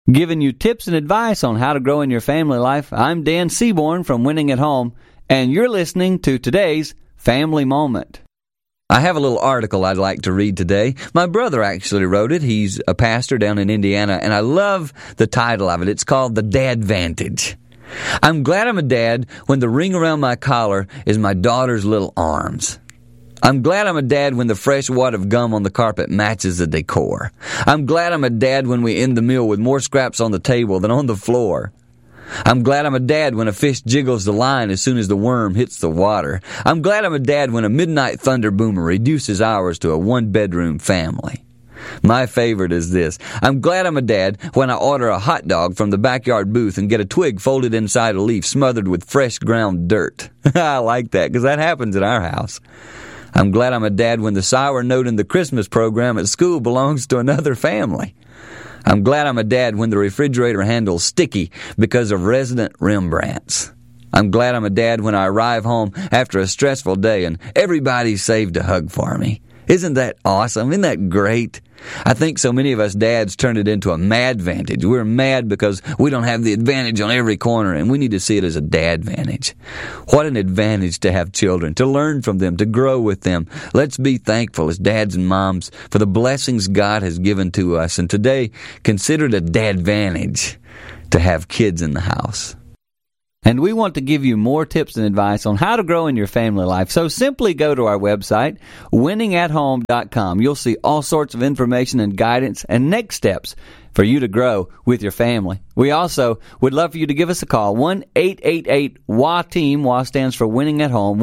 Giving you tips and advice on how to grow in your family life, I'm Dan Seaborn from Winning at Home, and you're listening to today's Family Moment. I have a little article I'd like to read today. My brother actually wrote it. He's a pastor down in Indiana, and I love the title of it. It's called The Dadvantage. I'm glad I'm a dad when the ring around my collar is my daughter's little arms. I'm glad I'm a dad when the fresh wad of gum on the carpet matches the decor. I'm glad I'm a dad when we end the meal with more scraps on the table than on the floor. I'm glad I'm a dad when a fish jiggles the line as soon as the worm hits the water. I'm glad I'm a dad when a midnight thunder boomer reduces ours to a one-bedroom family. My favorite is this. I'm glad I'm a dad when I order a hot dog from the backyard booth and get a twig folded inside a leaf smothered with fresh ground dirt. I like that because that happens at our house. I'm glad I'm a dad when the sour note in the Christmas program at school belongs to another family. I'm glad I'm a dad when the refrigerator handle's sticky because of resident Rembrandts. I'm glad I'm a dad when I arrive home after a stressful day and everybody's saved a hug for me. Isn't that awesome? Isn't that great? I think so many of us dads turn it into a madvantage. We're mad because we don't have the advantage on every corner, and we need to see it as a dadvantage. What an advantage to have children, to learn from them, to grow with them. Let's be thankful as dads and moms for the blessings God has given to us, and today consider it a dadvantage to have kids in the house. And we want to give you more tips and advice on how to grow in your family life. So simply go to our website, winningathome.com. You'll see all sorts of information and guidance and next steps for you to grow with your family. We also would love for you to give us a call, 1-888-WA-TEAM. WA stands for Winning at Home,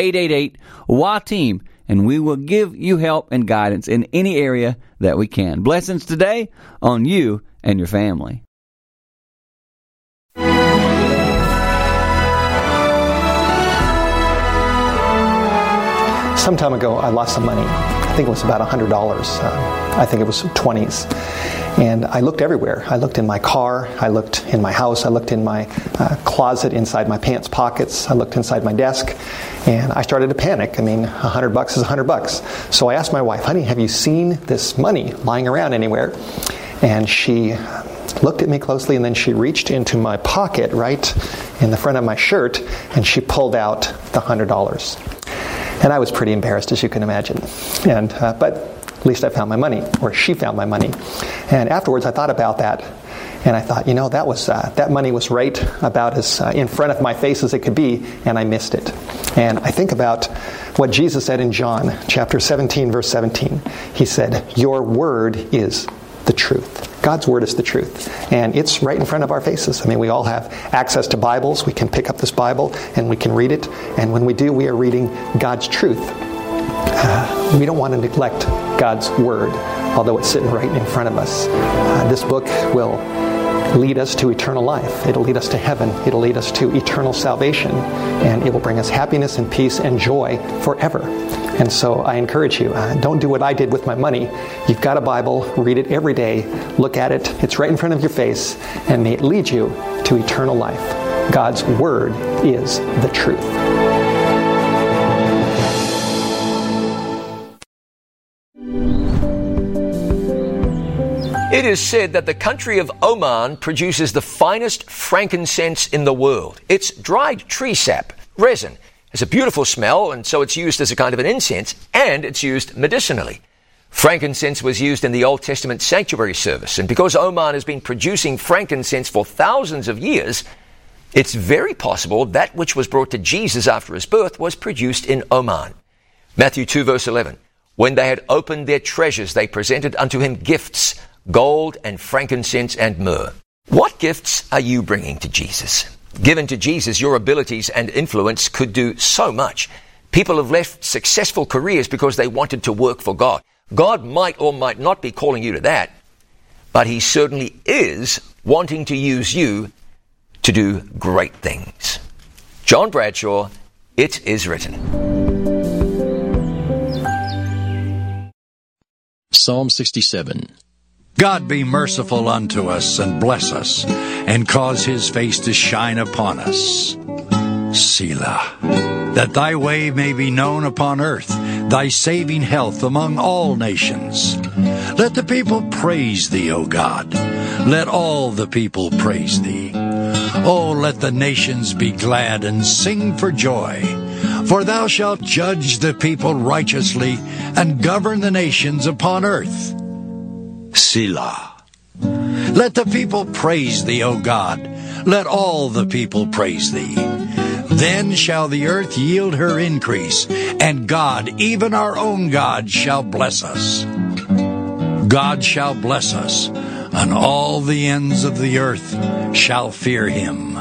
1-888-WA-TEAM. And we will give you help and guidance in any area that we can. Blessings today on you and your family. Some time ago, I lost some money. I think it was about $100. I think it was 20s. And I looked everywhere. I looked in my car. I looked in my house. I looked in my closet, inside my pants pockets. I looked inside my desk. And I started to panic. I mean, $100 is $100. So I asked my wife, honey, have you seen this money lying around anywhere? And she looked at me closely, and then she reached into my pocket right in the front of my shirt, and she pulled out the $100. And I was pretty embarrassed, as you can imagine. But at least I found my money, or she found my money. And afterwards, I thought about that, and I thought, that money was right about as in front of my face as it could be, and I missed it. And I think about what Jesus said in John chapter 17, verse 17. He said, "Your word is the truth." God's word is the truth. And it's right in front of our faces. I mean, we all have access to Bibles. We can pick up this Bible and we can read it. And when we do, we are reading God's truth. We don't want to neglect God's word, although it's sitting right in front of us. This book will lead us to eternal life. It'll lead us to heaven. It'll lead us to eternal salvation. And it will bring us happiness and peace and joy forever. And so I encourage you, don't do what I did with my money. You've got a Bible, read it every day, look at it, it's right in front of your face, and may it lead you to eternal life. God's Word is the truth. It is said that the country of Oman produces the finest frankincense in the world. It's dried tree sap, resin. It's a beautiful smell, and so it's used as a kind of an incense, and it's used medicinally. Frankincense was used in the Old Testament sanctuary service, and because Oman has been producing frankincense for thousands of years, it's very possible that which was brought to Jesus after his birth was produced in Oman. Matthew 2 verse 11, when they had opened their treasures, they presented unto him gifts, gold and frankincense and myrrh. What gifts are you bringing to Jesus? Given to Jesus, your abilities and influence could do so much. People have left successful careers because they wanted to work for God. God might or might not be calling you to that, but he certainly is wanting to use you to do great things. John Bradshaw, It Is Written. Psalm 67. God be merciful unto us and bless us, and cause his face to shine upon us. Selah. That thy way may be known upon earth, thy saving health among all nations. Let the people praise thee, O God. Let all the people praise thee. Oh, let the nations be glad and sing for joy. For thou shalt judge the people righteously and govern the nations upon earth. Selah. Let the people praise thee, O God. Let all the people praise thee. Then shall the earth yield her increase, and God, even our own God, shall bless us. God shall bless us, and all the ends of the earth shall fear him.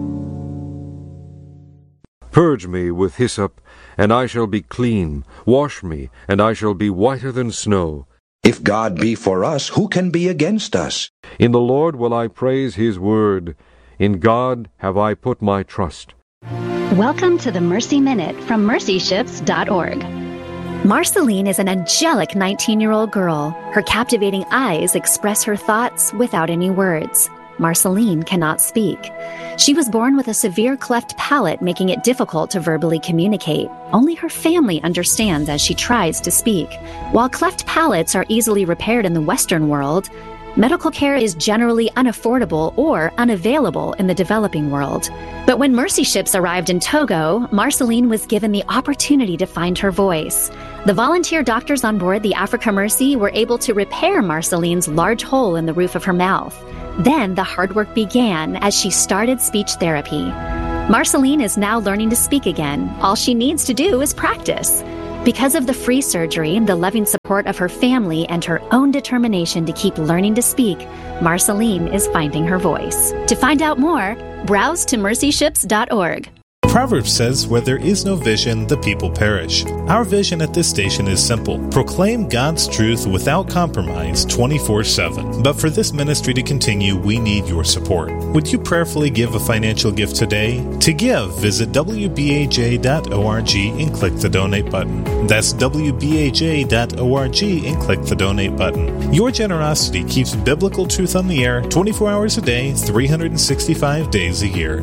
Purge me with hyssop, and I shall be clean. Wash me, and I shall be whiter than snow. If God be for us, who can be against us? In the Lord will I praise his word. In God have I put my trust. Welcome to the Mercy Minute from mercyships.org. Marceline is an angelic 19-year-old girl. Her captivating eyes express her thoughts without any words. Marceline cannot speak. She was born with a severe cleft palate, making it difficult to verbally communicate. Only her family understands as she tries to speak. While cleft palates are easily repaired in the Western world, medical care is generally unaffordable or unavailable in the developing world. But when Mercy Ships arrived in Togo, Marceline was given the opportunity to find her voice. The volunteer doctors on board the Africa Mercy were able to repair Marceline's large hole in the roof of her mouth. Then the hard work began as she started speech therapy. Marceline is now learning to speak again. All she needs to do is practice. Because of the free surgery, the loving support of her family, and her own determination to keep learning to speak, Marceline is finding her voice. To find out more, browse to mercyships.org. Proverbs says, where there is no vision, the people perish. Our vision at this station is simple. Proclaim God's truth without compromise 24/7. But for this ministry to continue, we need your support. Would you prayerfully give a financial gift today? To give, visit wbaj.org and click the donate button. That's wbaj.org and click the donate button. Your generosity keeps biblical truth on the air 24 hours a day, 365 days a year.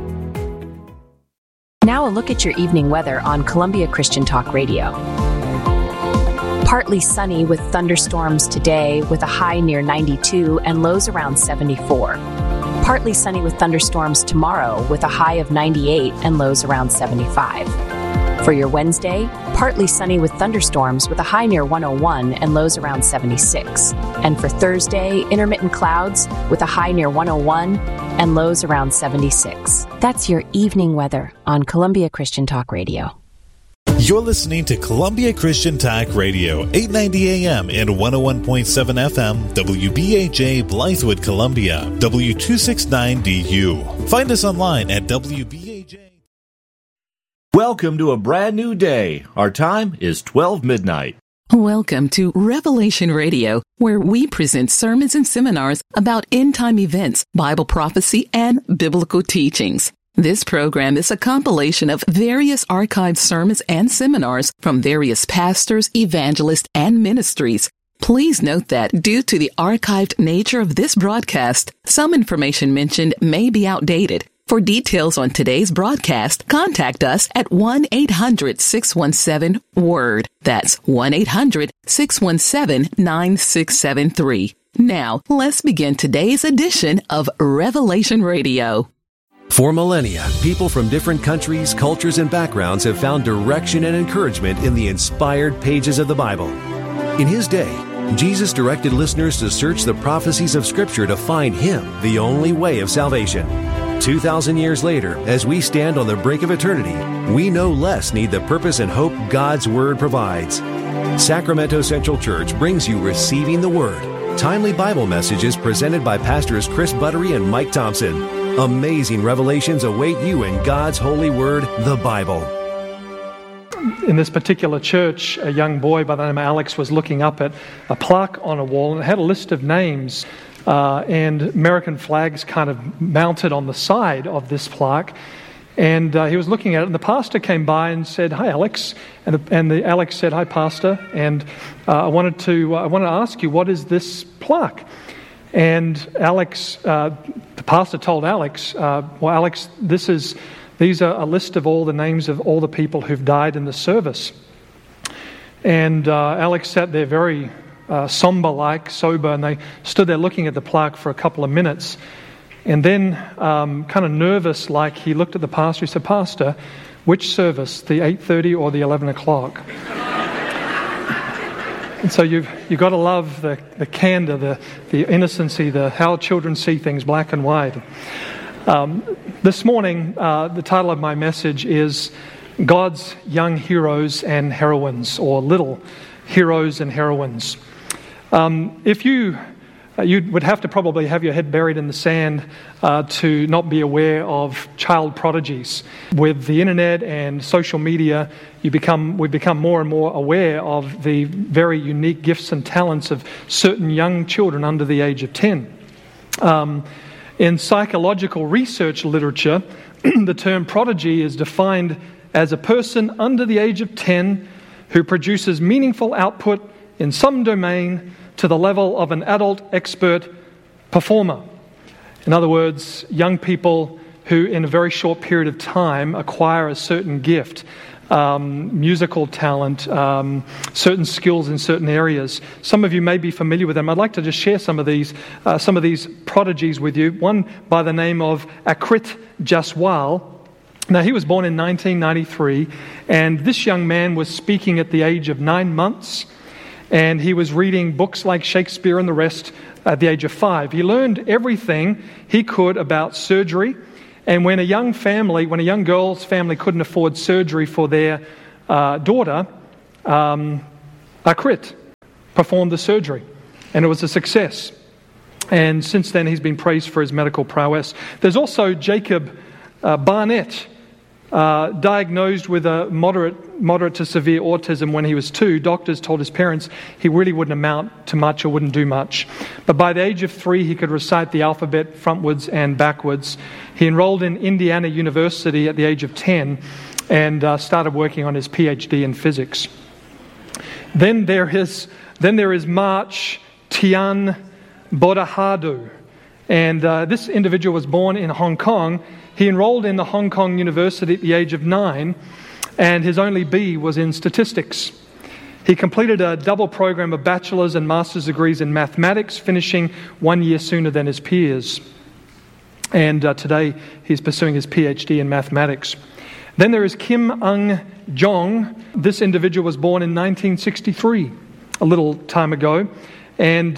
Now a look at your evening weather on Columbia Christian Talk Radio. Partly sunny with thunderstorms today with a high near 92 and lows around 74. Partly sunny with thunderstorms tomorrow with a high of 98 and lows around 75. For your Wednesday, partly sunny with thunderstorms with a high near 101 and lows around 76. And for Thursday, intermittent clouds with a high near 101 and lows around 76. That's your evening weather on Columbia Christian Talk Radio. You're listening to Columbia Christian Talk Radio, 890 AM and 101.7 FM, WBAJ Blythewood, Columbia, W269DU. Find us online at WBAJ. Welcome to a brand new day. Our time is 12 midnight. Welcome to Revelation Radio, where we present sermons and seminars about end-time events, Bible prophecy, and biblical teachings. This program is a compilation of various archived sermons and seminars from various pastors, evangelists, and ministries. Please note that due to the archived nature of this broadcast, some information mentioned may be outdated. For details on today's broadcast, contact us at 1-800-617-WORD. That's 1-800-617-9673. Now, let's begin today's edition of Revelation Radio. For millennia, people from different countries, cultures, and backgrounds have found direction and encouragement in the inspired pages of the Bible. In his day, Jesus directed listeners to search the prophecies of Scripture to find Him, the only way of salvation. 2,000 years later, as we stand on the brink of eternity, we no less need the purpose and hope God's Word provides. Sacramento Central Church brings you Receiving the Word, timely Bible messages presented by Pastors Chris Buttery and Mike Thompson. Amazing revelations await you in God's holy Word, the Bible. In this particular church, a young boy by the name of Alex was looking up at a plaque on a wall, and it had a list of names and American flags kind of mounted on the side of this plaque. And he was looking at it, and the pastor came by and said, "Hi, Alex." And Alex said, "Hi, Pastor. And I wanted to ask you, what is this plaque?" And Alex, the pastor told Alex, "Well, Alex, these are a list of all the names of all the people who've died in the service." And Alex sat there very sober, and they stood there looking at the plaque for a couple of minutes. And then, kind of nervous, like, he looked at the pastor. He said, "Pastor, which service, the 8:30 or the 11 o'clock?" And so you've got to love the candor, the innocency, how children see things black and white. This morning, the title of my message is God's Young Heroes and Heroines, or Little Heroes and Heroines. If you would have to probably have your head buried in the sand to not be aware of child prodigies. With the internet and social media, we've become more and more aware of the very unique gifts and talents of certain young children under the age of 10. In psychological research literature, the term prodigy is defined as a person under the age of 10 who produces meaningful output in some domain to the level of an adult expert performer. In other words, young people who in a very short period of time acquire a certain gift, musical talent, certain skills in certain areas. Some of you may be familiar with them. I'd like to just share some of these prodigies with you. One by the name of Akrit Jaswal. Now, he was born in 1993, and this young man was speaking at the age of 9 months, and he was reading books like Shakespeare and the rest at the age of 5. He learned everything he could about surgery, and when a young girl's family couldn't afford surgery for their daughter, Akrit performed the surgery, and it was a success. And since then, he's been praised for his medical prowess. There's also Jacob Barnett, diagnosed with a moderate to severe autism when he was 2. Doctors told his parents he really wouldn't amount to much or wouldn't do much. But by the age of 3, he could recite the alphabet frontwards and backwards. He enrolled in Indiana University at the age of 10 and started working on his PhD in physics. Then there is March Tian Bodahadu. And this individual was born in Hong Kong. He enrolled in the Hong Kong University at the age of 9, and his only B was in statistics. He completed a double program of bachelor's and master's degrees in mathematics, finishing 1 year sooner than his peers. And today he's pursuing his PhD in mathematics. Then there is Kim Ung Jong. This individual was born in 1963, a little time ago, and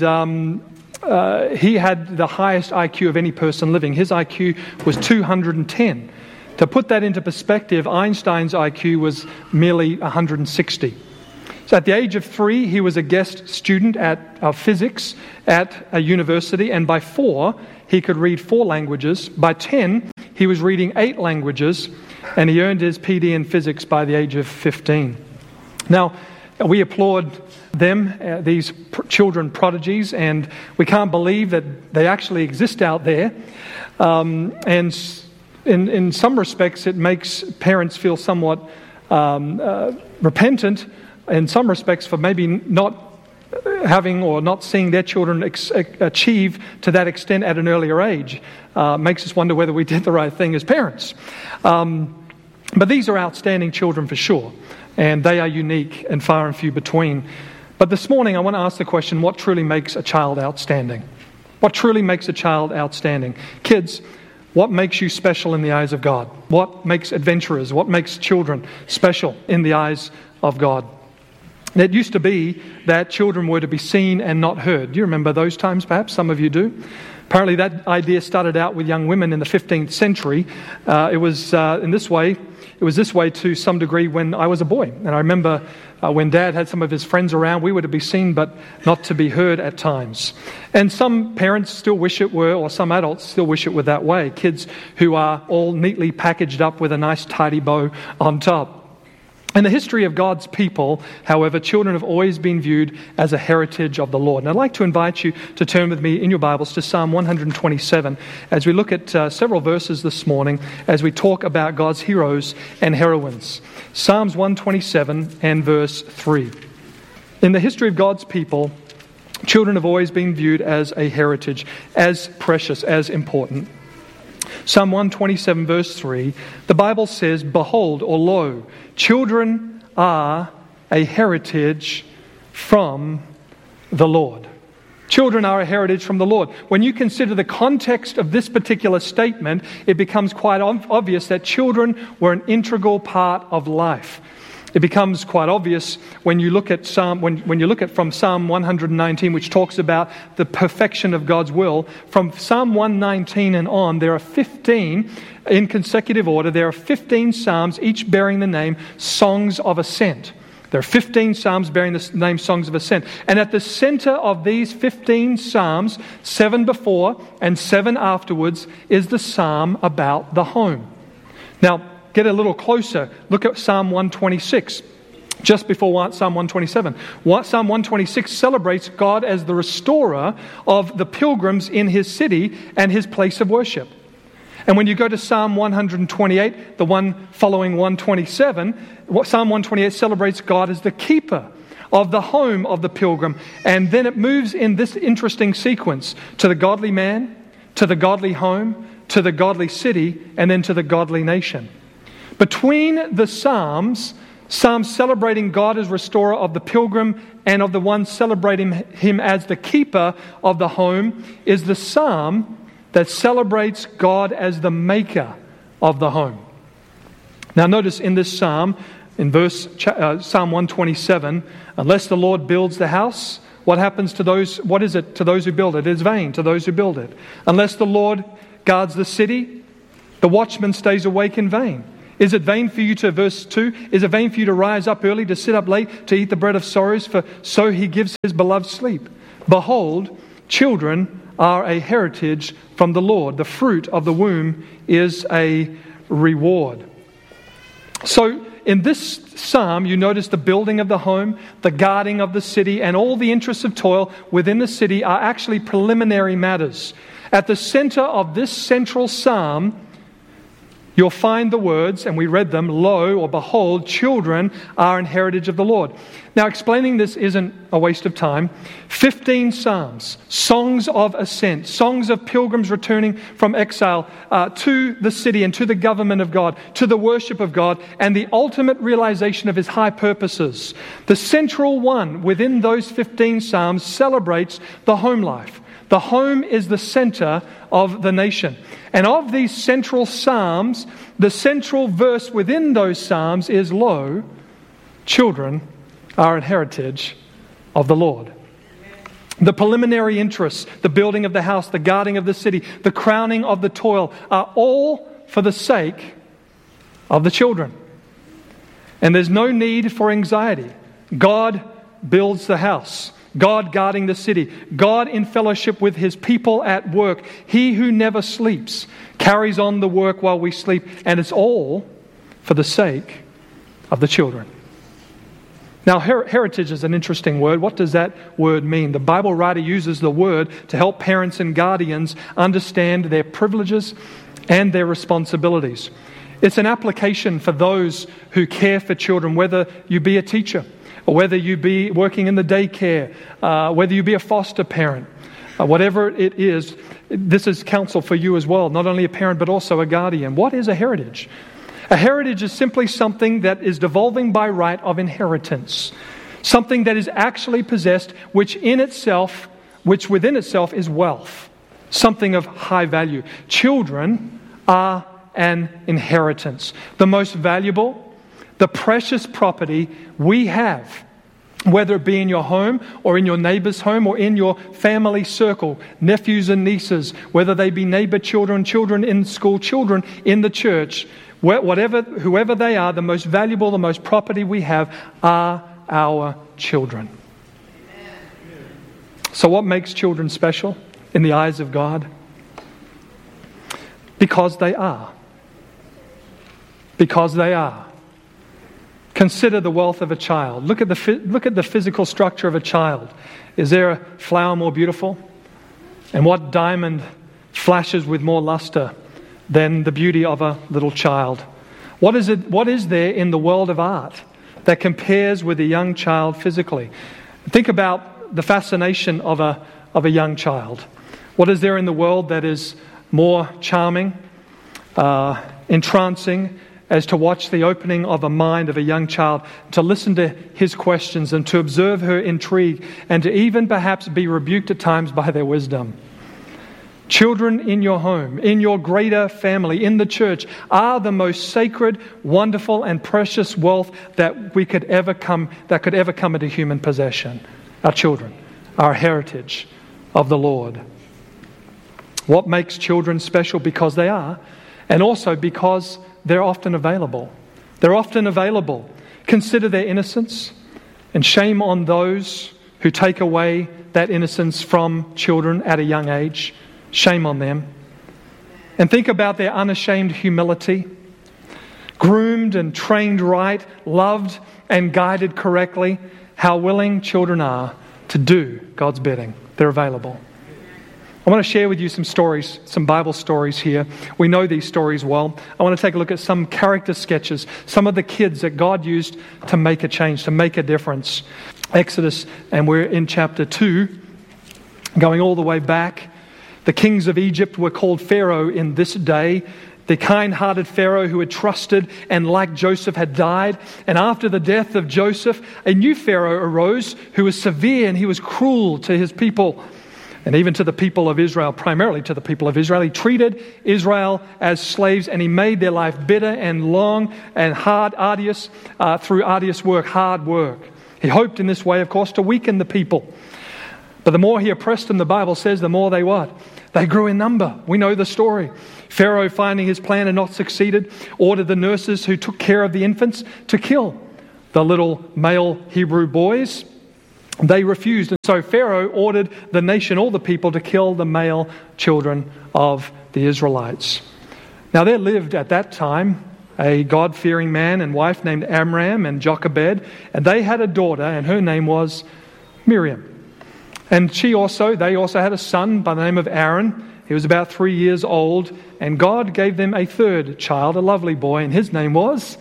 he had the highest IQ of any person living. His IQ was 210. To put that into perspective, Einstein's IQ was merely 160. So at the age of 3, he was a guest student of physics at a university, and by 4, he could read 4 languages. By 10, he was reading 8 languages, and he earned his PD in physics by the age of 15. Now, we applaud them, these children prodigies, and we can't believe that they actually exist out there. And in some respects, it makes parents feel somewhat repentant in some respects for maybe not having or not seeing their children achieve to that extent at an earlier age. Makes us wonder whether we did the right thing as parents. But these are outstanding children for sure, and they are unique and far and few between. But this morning I want to ask the question, what truly makes a child outstanding? What truly makes a child outstanding? Kids, what makes you special in the eyes of God? What makes adventurers, what makes children special in the eyes of God? It used to be that children were to be seen and not heard. Do you remember those times perhaps? Some of you do. Apparently that idea started out with young women in the 15th century. It was this way to some degree when I was a boy. And I remember when Dad had some of his friends around, we were to be seen but not to be heard at times. And some parents still wish it were, or some adults still wish it were that way. Kids who are all neatly packaged up with a nice tidy bow on top. In the history of God's people, however, children have always been viewed as a heritage of the Lord. And I'd like to invite you to turn with me in your Bibles to Psalm 127 as we look at several verses this morning as we talk about God's heroes and heroines. Psalms 127 and verse 3. In the history of God's people, children have always been viewed as a heritage, as precious, as important. Psalm 127 verse 3, the Bible says, "Behold, or lo, children are a heritage from the Lord. Children are a heritage from the Lord. When you consider the context of this particular statement, it becomes quite obvious that children were an integral part of life. It becomes quite obvious when you look at when you look at from Psalm 119, which talks about the perfection of God's will. From Psalm 119 and on, there are 15 in consecutive order. There are 15 psalms, each bearing the name Songs of Ascent. There are 15 psalms bearing the name Songs of Ascent. And at the center of these 15 psalms, 7 before and 7 afterwards, is the psalm about the home. Now, get a little closer. Look at Psalm 126, just before Psalm 127. Psalm 126 celebrates God as the restorer of the pilgrims in his city and his place of worship. And when you go to Psalm 128, the one following 127, Psalm 128 celebrates God as the keeper of the home of the pilgrim. And then it moves in this interesting sequence to the godly man, to the godly home, to the godly city, and then to the godly nation. Between the Psalms celebrating God as restorer of the pilgrim and of the one celebrating him as the keeper of the home, is the psalm that celebrates God as the maker of the home. Now notice in this psalm, in Psalm 127, unless the Lord builds the house, what happens to those? What is it to those who build it? It is vain to those who build it. Unless the Lord guards the city, the watchman stays awake in vain. Is it vain for you to, verse 2, is it vain for you to rise up early, to sit up late, to eat the bread of sorrows, for so he gives his beloved sleep? Behold, children are a heritage from the Lord. The fruit of the womb is a reward. So in this psalm, you notice the building of the home, the guarding of the city, and all the interests of toil within the city are actually preliminary matters. At the center of this central psalm, you'll find the words, and we read them, lo, or behold, children are an heritage of the Lord. Now, explaining this isn't a waste of time. 15 psalms, songs of ascent, songs of pilgrims returning from exile to the city and to the government of God, to the worship of God, and the ultimate realization of his high purposes. The central one within those 15 psalms celebrates the home life. The home is the center of the nation. And of these central psalms, the central verse within those psalms is, lo, children are an heritage of the Lord. The preliminary interests, the building of the house, the guarding of the city, the crowning of the toil, are all for the sake of the children. And there's no need for anxiety. God builds the house. God guarding the city. God in fellowship with his people at work. He who never sleeps carries on the work while we sleep. And it's all for the sake of the children. Now, heritage is an interesting word. What does that word mean? The Bible writer uses the word to help parents and guardians understand their privileges and their responsibilities. It's an application for those who care for children, whether you be a teacher, or whether you be working in the daycare, whether you be a foster parent, whatever it is, this is counsel for you as well, not only a parent but also a guardian. What is a heritage? A heritage is simply something that is devolving by right of inheritance, something that is actually possessed, which within itself is wealth, something of high value. Children are an inheritance, the most valuable, the precious property we have, whether it be in your home or in your neighbor's home or in your family circle, nephews and nieces, whether they be neighbor children, children in school, children in the church, whoever they are, the most valuable, the most property we have are our children. So what makes children special in the eyes of God? Because they are. Because they are. Consider the wealth of a child. Look at the physical structure of a child. Is there a flower more beautiful? And what diamond flashes with more luster than the beauty of a little child? What is there in the world of art that compares with a young child physically? Think about the fascination of a young child. What is there in the world that is more charming, entrancing, as to watch the opening of a mind of a young child, to listen to his questions and to observe her intrigue, and to even perhaps be rebuked at times by their wisdom. Children in your home, in your greater family, in the church, are the most sacred, wonderful, and precious wealth that could ever come into human possession. Our children, our heritage of the Lord. What makes children special? Because they are, and also because they're often available. They're often available. Consider their innocence, and shame on those who take away that innocence from children at a young age. Shame on them. And think about their unashamed humility. Groomed and trained right, loved and guided correctly, how willing children are to do God's bidding. They're available. I want to share with you some stories, some Bible stories here. We know these stories well. I want to take a look at some character sketches, some of the kids that God used to make a change, to make a difference. Exodus, and we're in chapter 2, going all the way back. The kings of Egypt were called Pharaoh in this day. The kind-hearted Pharaoh who had trusted and, like Joseph, had died. And after the death of Joseph, a new Pharaoh arose who was severe and he was cruel to his people. And even to the people of Israel, primarily to the people of Israel. He treated Israel as slaves, and he made their life bitter and long and hard, arduous, through arduous work, hard work. He hoped in this way, of course, to weaken the people. But the more he oppressed them, the Bible says, the more they what? They grew in number. We know the story. Pharaoh, finding his plan had not succeeded, ordered the nurses who took care of the infants to kill the little male Hebrew boys. They refused. And so Pharaoh ordered the nation, all the people, to kill the male children of the Israelites. Now there lived at that time a God-fearing man and wife named Amram and Jochebed, and they had a daughter, and her name was Miriam. And they also had a son by the name of Aaron. He was about 3 years old, and God gave them a third child, a lovely boy, and his name was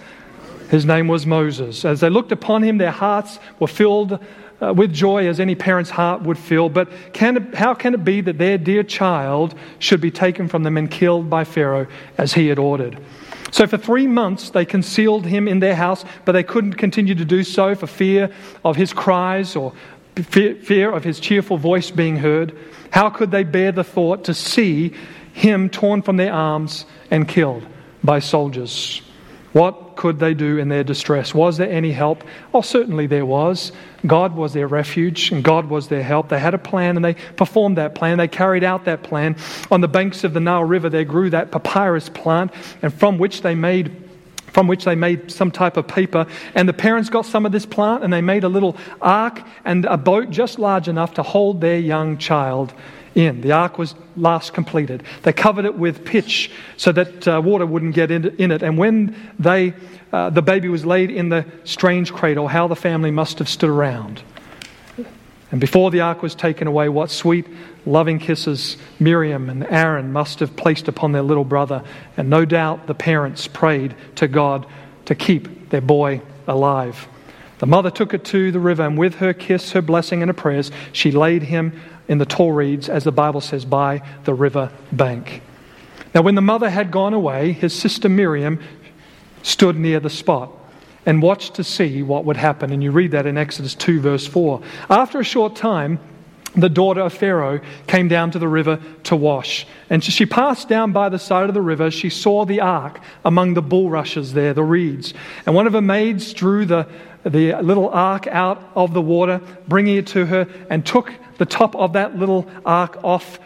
Moses. As they looked upon him, their hearts were filled with joy, as any parent's heart would fill. But how can it be that their dear child should be taken from them and killed by Pharaoh as he had ordered? So for 3 months they concealed him in their house, but they couldn't continue to do so for fear of his cries or fear of his cheerful voice being heard. How could they bear the thought to see him torn from their arms and killed by soldiers? What could they do in their distress? Was there any help? Oh, certainly there was. God was their refuge and God was their help. They had a plan and they performed that plan. They carried out that plan. On the banks of the Nile River there grew that papyrus plant, and from which they made some type of paper. And the parents got some of this plant and they made a little ark and a boat just large enough to hold their young child in. The ark was last completed. They covered it with pitch so that water wouldn't get in it. And when the baby was laid in the strange cradle, how the family must have stood around. And before the ark was taken away, what sweet, loving kisses Miriam and Aaron must have placed upon their little brother. And no doubt the parents prayed to God to keep their boy alive. The mother took it to the river, and with her kiss, her blessing, and her prayers, she laid him in the tall reeds, as the Bible says, by the river bank. Now when the mother had gone away, his sister Miriam stood near the spot and watched to see what would happen. And you read that in Exodus 2 verse 4. After a short time, the daughter of Pharaoh came down to the river to wash. And she passed down by the side of the river. She saw the ark among the bulrushes there, the reeds. And one of her maids drew the little ark out of the water, bringing it to her, and took the top of that little ark off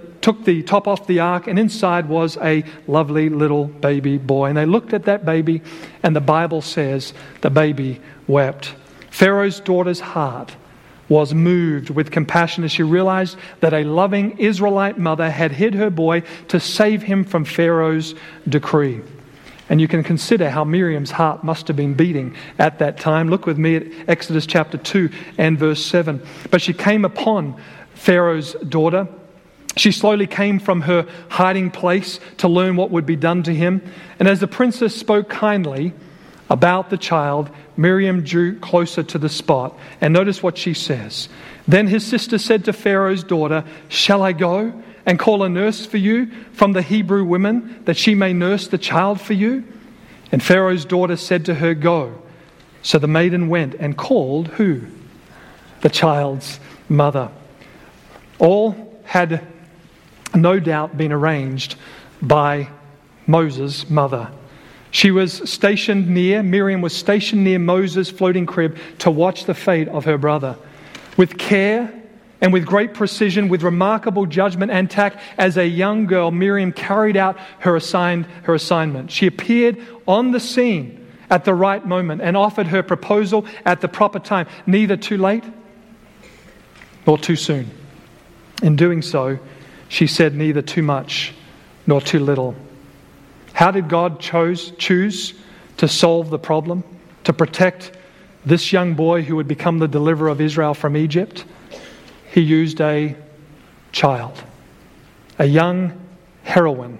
the ark, and inside was a lovely little baby boy. And they looked at that baby, and the Bible says the baby wept. Pharaoh's daughter's heart was moved with compassion as she realized that a loving Israelite mother had hid her boy to save him from Pharaoh's decree. And you can consider how Miriam's heart must have been beating at that time. Look with me at Exodus chapter 2 and verse 7. But she came upon Pharaoh's daughter. She slowly came from her hiding place to learn what would be done to him. And as the princess spoke kindly about the child, Miriam drew closer to the spot. And notice what she says. Then his sister said to Pharaoh's daughter, "Shall I go and call a nurse for you from the Hebrew women, that she may nurse the child for you?" And Pharaoh's daughter said to her, "Go." So the maiden went and called who? The child's mother. All had no doubt been arranged by Moses' mother. Miriam was stationed near Moses' floating crib to watch the fate of her brother. With care and with great precision, with remarkable judgment and tact, as a young girl, Miriam carried out her assignment. She appeared on the scene at the right moment and offered her proposal at the proper time, neither too late nor too soon. In doing so, she said neither too much nor too little. How did God choose to solve the problem, to protect this young boy who would become the deliverer of Israel from Egypt? He used a child, a young heroine.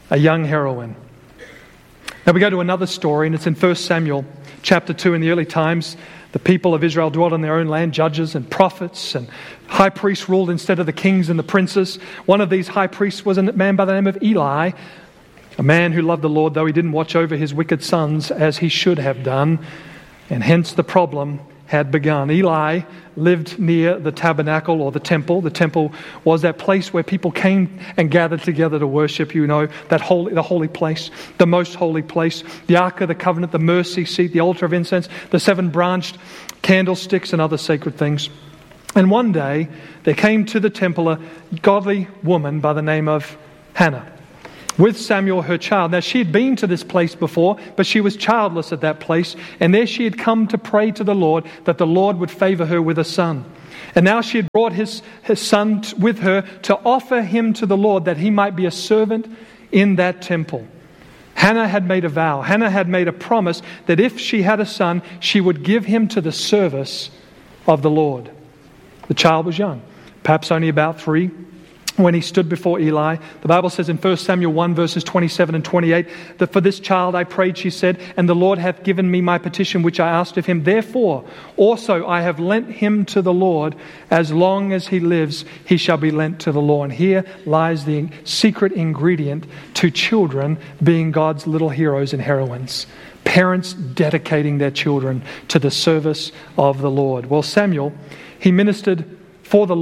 Now we go to another story, and it's in 1 Samuel chapter 2. In the early times, the people of Israel dwelt on their own land. Judges and prophets and high priests ruled instead of the kings and the princes. One of these high priests was a man by the name of Eli, a man who loved the Lord, though he didn't watch over his wicked sons as he should have done. And hence the problem had begun. Eli lived near the tabernacle or the temple. The temple was that place where people came and gathered together to worship, the holy place, the most holy place, the Ark of the Covenant, the mercy seat, the altar of incense, the 7 branched candlesticks and other sacred things. And one day there came to the temple a godly woman by the name of Hannah, with Samuel, her child. Now, she had been to this place before, but she was childless at that place. And there she had come to pray to the Lord that the Lord would favor her with a son. And now she had brought his son with her to offer him to the Lord that he might be a servant in that temple. Hannah had made a vow. Hannah had made a promise that if she had a son, she would give him to the service of the Lord. The child was young, perhaps only about 3. When he stood before Eli, the Bible says in 1 Samuel 1 verses 27 and 28 that for this child I prayed, she said, and the Lord hath given me my petition which I asked of him. Therefore also I have lent him to the Lord. As long as he lives, he shall be lent to the Lord. And here lies the secret ingredient to children being God's little heroes and heroines. Parents dedicating their children to the service of the Lord. Well, Samuel, he ministered before the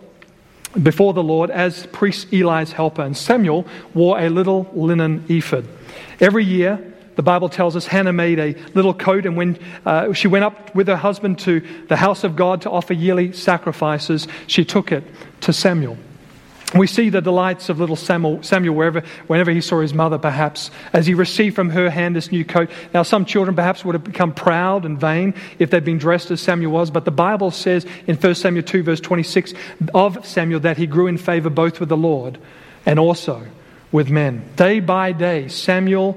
Lord as priest Eli's helper. And Samuel wore a little linen ephod. Every year, the Bible tells us, Hannah made a little coat, and when she went up with her husband to the house of God to offer yearly sacrifices, she took it to Samuel. We see the delights of little Samuel whenever he saw his mother, perhaps, as he received from her hand this new coat. Now, some children perhaps would have become proud and vain if they'd been dressed as Samuel was, but the Bible says in 1 Samuel 2, verse 26, of Samuel that he grew in favor both with the Lord and also with men. Day by day, the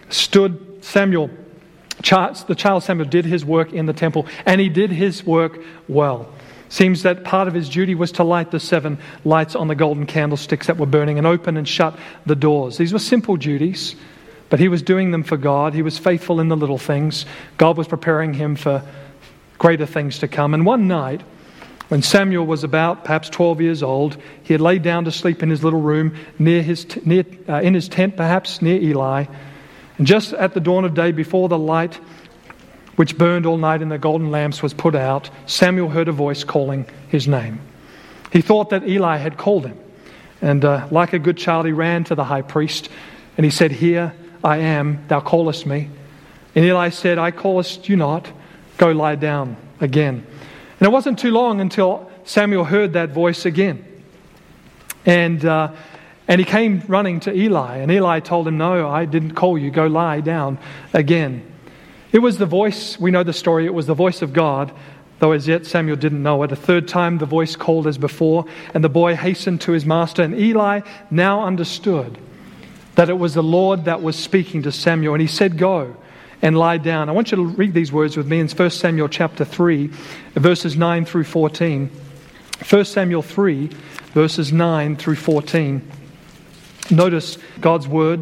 child Samuel did his work in the temple, and he did his work well. Seems that part of his duty was to light the 7 lights on the golden candlesticks that were burning and open and shut the doors. These were simple duties, but he was doing them for God. He was faithful in the little things. God was preparing him for greater things to come. And one night, when Samuel was about perhaps 12 years old, he had laid down to sleep in his little room in his tent, perhaps near Eli. And just at the dawn of day, before the light which burned all night in the golden lamps was put out, Samuel heard a voice calling his name. He thought that Eli had called him. And like a good child, he ran to the high priest and he said, "Here I am, thou callest me." And Eli said, "I callest you not, go lie down again." And it wasn't too long until Samuel heard that voice again. And he came running to Eli. And Eli told him, "No, I didn't call you, go lie down again." It was the voice, we know the story, it was the voice of God, though as yet Samuel didn't know it. A third time the voice called as before, and the boy hastened to his master. And Eli now understood that it was the Lord that was speaking to Samuel. And he said, "Go and lie down." I want you to read these words with me in 1 Samuel chapter 3, verses 9 through 14. 1 Samuel 3, verses 9 through 14. Notice God's word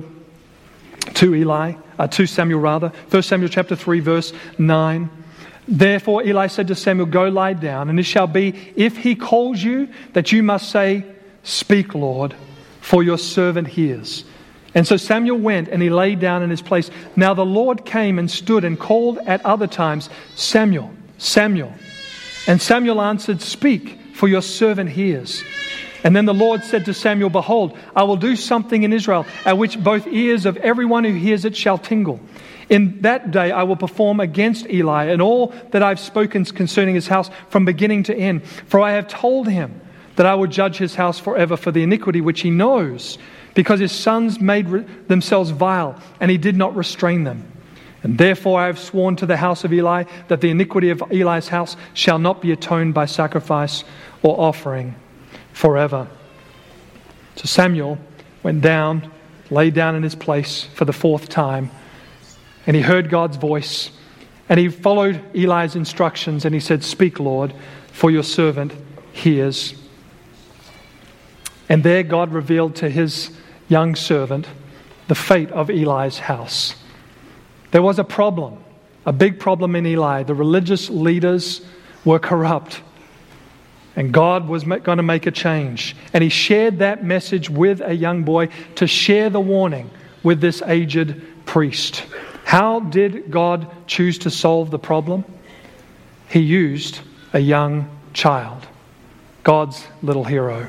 to Samuel rather. 1 Samuel chapter 3 verse 9. Therefore Eli said to Samuel, "Go lie down, and it shall be, if he calls you, that you must say, 'Speak, Lord, for your servant hears.' And so Samuel went and he lay down in his place. Now the Lord came and stood and called at other times, Samuel, Samuel. And Samuel answered, Speak, for your servant hears. And then the Lord said to Samuel, Behold, I will do something in Israel, at which both ears of everyone who hears it shall tingle. In that day I will perform against Eli and all that I've spoken concerning his house from beginning to end. For I have told him that I will judge his house forever for the iniquity which he knows, because his sons made themselves vile, and he did not restrain them. And therefore I have sworn to the house of Eli that the iniquity of Eli's house shall not be atoned by sacrifice or offering forever. So Samuel went down, lay down in his place for the fourth time, and he heard God's voice, and he followed Eli's instructions, and he said, Speak, Lord, for your servant hears. And there God revealed to his young servant the fate of Eli's house. There was a problem, a big problem in Eli. The religious leaders were corrupt, and God was going to make a change. And he shared that message with a young boy to share the warning with this aged priest. How did God choose to solve the problem? He used a young child, God's little hero.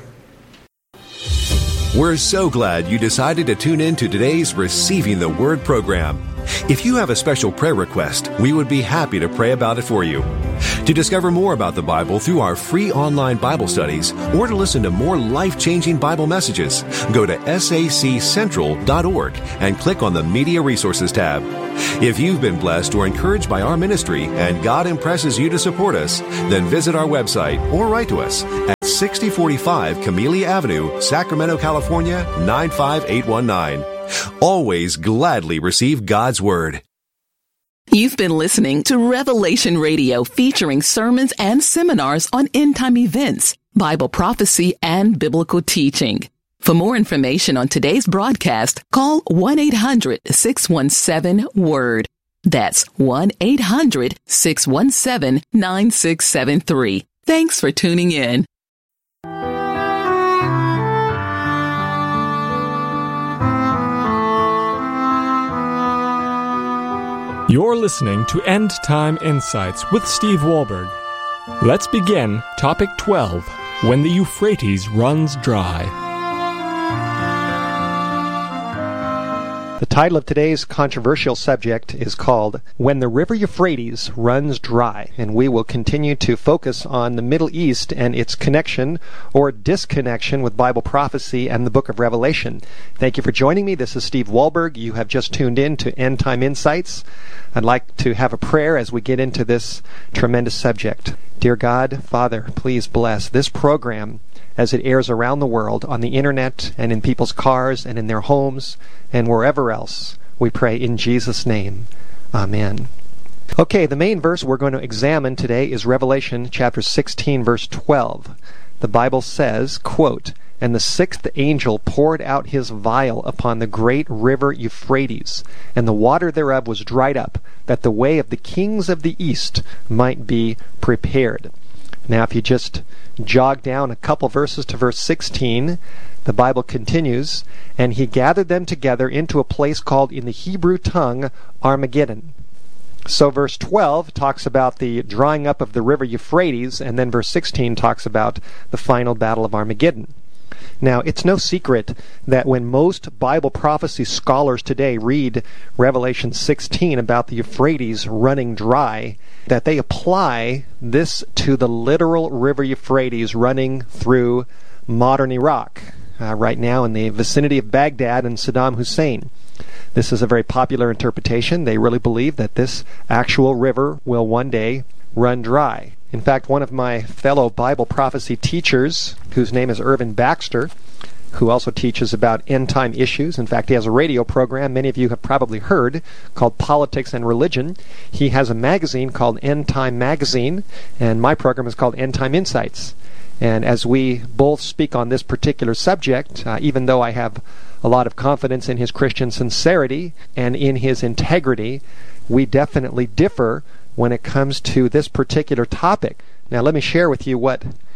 We're so glad you decided to tune in to today's Receiving the Word program. If you have a special prayer request, we would be happy to pray about it for you. To discover more about the Bible through our free online Bible studies, or to listen to more life-changing Bible messages, go to saccentral.org and click on the Media Resources tab. If you've been blessed or encouraged by our ministry and God impresses you to support us, then visit our website or write to us at 6045 Camellia Avenue, Sacramento, California, 95819. Always gladly receive God's Word. You've been listening to Revelation Radio, featuring sermons and seminars on end-time events, Bible prophecy, and biblical teaching. For more information on today's broadcast, call 1-800-617-WORD. That's 1-800-617-9673. Thanks for tuning in. You're listening to End Time Insights with Steve Wahlberg. Let's begin Topic 12, When the Euphrates Runs Dry. The title of today's controversial subject is called When the River Euphrates Runs Dry, and we will continue to focus on the Middle East and its connection or disconnection with Bible prophecy and the book of Revelation. Thank you for joining me. This is Steve Wahlberg. You have just tuned in to End Time Insights. I'd like to have a prayer as we get into this tremendous subject. Dear God, Father, please bless this program as it airs around the world on the internet and in people's cars and in their homes and wherever else. We pray in Jesus' name. Amen. Okay, the main verse we're going to examine today is Revelation chapter 16, verse 12. The Bible says, quote, And the sixth angel poured out his vial upon the great river Euphrates, and the water thereof was dried up, that the way of the kings of the east might be prepared. Now, if you just jog down a couple verses to verse 16, the Bible continues, And he gathered them together into a place called in the Hebrew tongue Armageddon. So verse 12 talks about the drying up of the river Euphrates, and then verse 16 talks about the final battle of Armageddon. Now, it's no secret that when most Bible prophecy scholars today read Revelation 16 about the Euphrates running dry, that they apply this to the literal river Euphrates running through modern Iraq, right now in the vicinity of Baghdad and Saddam Hussein. This is a very popular interpretation. They really believe that this actual river will one day run dry. In fact, one of my fellow Bible prophecy teachers, whose name is Irvin Baxter, who also teaches about end-time issues. In fact, he has a radio program many of you have probably heard called Politics and Religion. He has a magazine called End Time Magazine, and my program is called End Time Insights. And as we both speak on this particular subject, even though I have a lot of confidence in his Christian sincerity and in his integrity, we definitely differ when it comes to this particular topic. Now, let me share with you what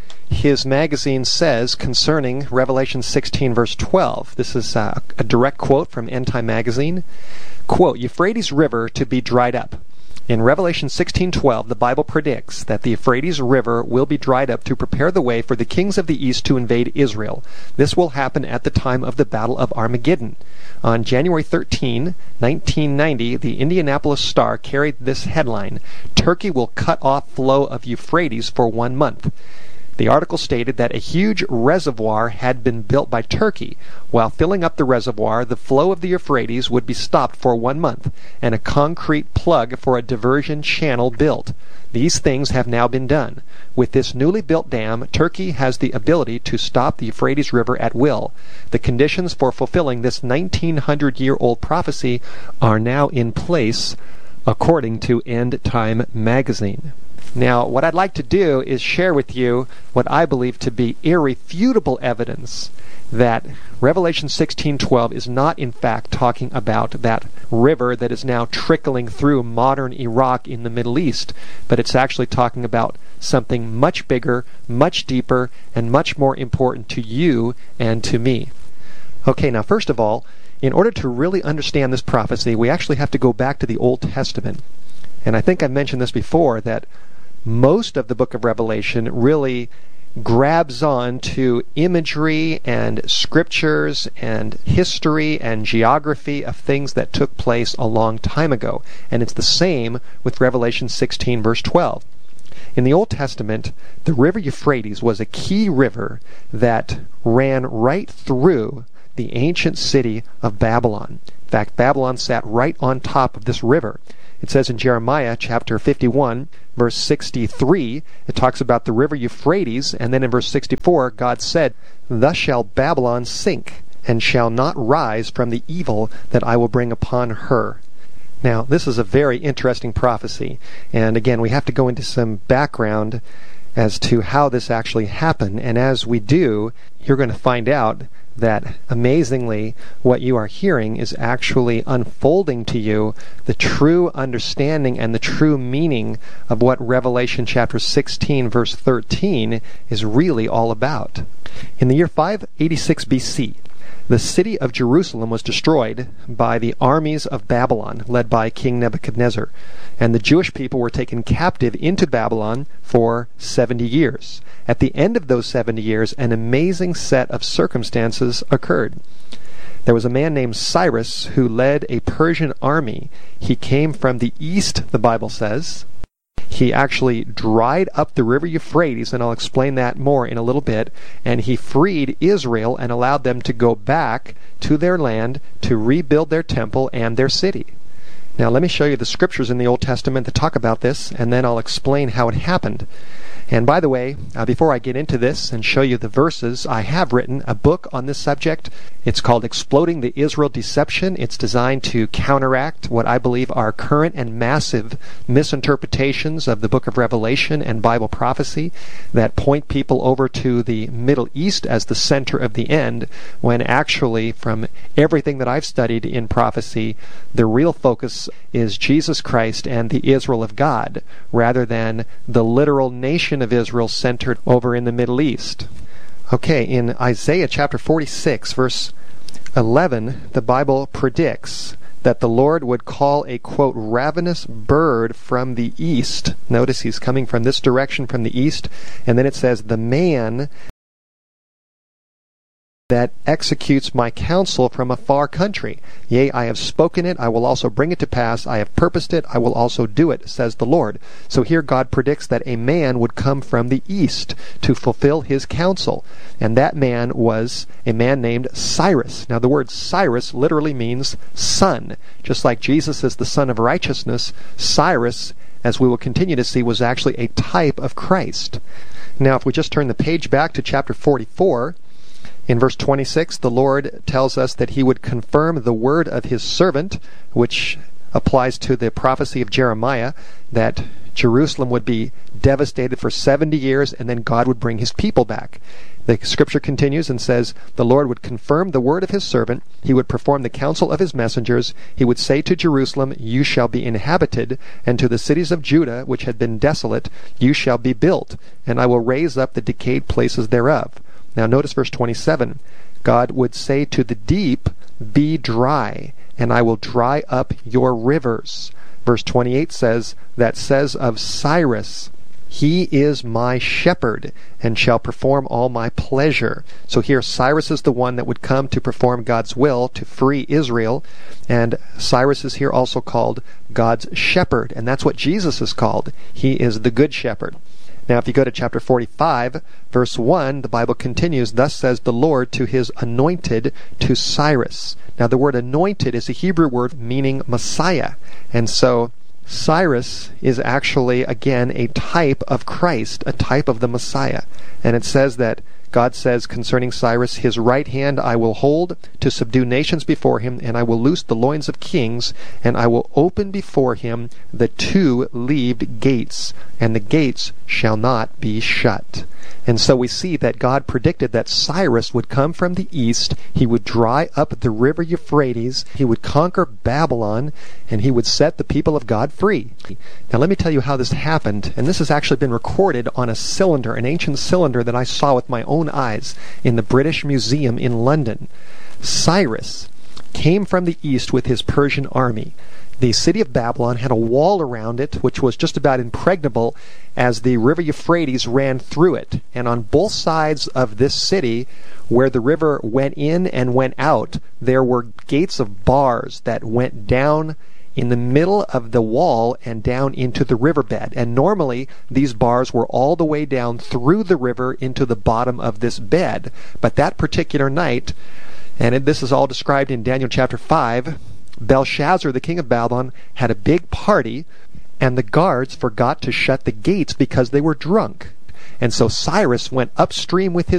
his magazine says concerning Revelation 16, verse 12. This is a direct quote from End Time Magazine. Quote, Euphrates River to be dried up. In Revelation 16:12, the Bible predicts that the Euphrates River will be dried up to prepare the way for the kings of the east to invade Israel. This will happen at the time of the Battle of Armageddon. On January 13, 1990, the Indianapolis Star carried this headline, Turkey will cut off flow of Euphrates for 1 month. The article stated that a huge reservoir had been built by Turkey. While filling up the reservoir, the flow of the Euphrates would be stopped for 1 month, and a concrete plug for a diversion channel built. These things have now been done. With this newly built dam, Turkey has the ability to stop the Euphrates River at will. The conditions for fulfilling this 1900-year-old prophecy are now in place, according to End Time Magazine. Now, what I'd like to do is share with you what I believe to be irrefutable evidence that Revelation 16:12 is not in fact talking about that river that is now trickling through modern Iraq in the Middle East, but it's actually talking about something much bigger, much deeper, and much more important to you and to me. Okay, now first of all, in order to really understand this prophecy, we actually have to go back to the Old Testament. And I think I mentioned this before, that most of the book of Revelation really grabs on to imagery and scriptures and history and geography of things that took place a long time ago. And it's the same with Revelation 16, verse 12. In the Old Testament, the river Euphrates was a key river that ran right through the ancient city of Babylon. In fact, Babylon sat right on top of this river. It says in Jeremiah chapter 51, verse 63, it talks about the river Euphrates, and then in verse 64, God said, Thus shall Babylon sink, and shall not rise from the evil that I will bring upon her. Now, this is a very interesting prophecy, and again, we have to go into some background as to how this actually happened, and as we do, you're going to find out that amazingly what you are hearing is actually unfolding to you the true understanding and the true meaning of what Revelation chapter 16 verse 13 is really all about. In the year 586 BC, the city of Jerusalem was destroyed by the armies of Babylon, led by King Nebuchadnezzar, and the Jewish people were taken captive into Babylon for 70 years. At the end of those 70 years, an amazing set of circumstances occurred. There was a man named Cyrus who led a Persian army. He came from the east, the Bible says. He actually dried up the river Euphrates, and I'll explain that more in a little bit, and he freed Israel and allowed them to go back to their land to rebuild their temple and their city. Now let me show you the scriptures in the Old Testament that talk about this, and then I'll explain how it happened. And by the way, before I get into this and show you the verses, I have written a book on this subject. It's called Exploding the Israel Deception. It's designed to counteract what I believe are current and massive misinterpretations of the book of Revelation and Bible prophecy that point people over to the Middle East as the center of the end, when actually, from everything that I've studied in prophecy, the real focus is Jesus Christ and the Israel of God, rather than the literal nation of Israel centered over in the Middle East. Okay, in Isaiah chapter 46, verse 11, the Bible predicts that the Lord would call a, quote, ravenous bird from the east. Notice he's coming from this direction, from the east, and then it says, the man that executes my counsel from a far country. Yea, I have spoken it, I will also bring it to pass. I have purposed it, I will also do it, says the Lord. So here God predicts that a man would come from the east to fulfill his counsel. And that man was a man named Cyrus. Now the word Cyrus literally means son. Just like Jesus is the son of righteousness, Cyrus, as we will continue to see, was actually a type of Christ. Now if we just turn the page back to chapter 44, in verse 26, the Lord tells us that he would confirm the word of his servant, which applies to the prophecy of Jeremiah, that Jerusalem would be devastated for 70 years and then God would bring his people back. The scripture continues and says, the Lord would confirm the word of his servant. He would perform the counsel of his messengers. He would say to Jerusalem, you shall be inhabited, and to the cities of Judah, which had been desolate, you shall be built, and I will raise up the decayed places thereof. Now notice verse 27. God would say to the deep, be dry, and I will dry up your rivers. Verse 28 says of Cyrus, he is my shepherd, and shall perform all my pleasure. So here Cyrus is the one that would come to perform God's will, to free Israel, and Cyrus is here also called God's shepherd, and that's what Jesus is called. He is the good shepherd. Now if you go to chapter 45, verse 1, the Bible continues, thus says the Lord to his anointed, to Cyrus. Now the word anointed is a Hebrew word meaning Messiah, and so Cyrus is actually, again, a type of Christ, a type of the Messiah. And it says that God says concerning Cyrus, his right hand I will hold to subdue nations before him, and I will loose the loins of kings, and I will open before him the two-leaved gates, and the gates shall not be shut. And so we see that God predicted that Cyrus would come from the east, he would dry up the river Euphrates, he would conquer Babylon, and he would set the people of God free. Now let me tell you how this happened, and this has actually been recorded on a cylinder, an ancient cylinder that I saw with my own eyes in the British Museum in London. Cyrus came from the east with his Persian army. The city of Babylon had a wall around it which was just about impregnable as the river Euphrates ran through it. And on both sides of this city, where the river went in and went out, there were gates of bars that went down in the middle of the wall and down into the riverbed. And normally these bars were all the way down through the river into the bottom of this bed. But that particular night, and this is all described in Daniel chapter 5, Belshazzar, the king of Babylon, had a big party, and the guards forgot to shut the gates because they were drunk. And so Cyrus went upstream with his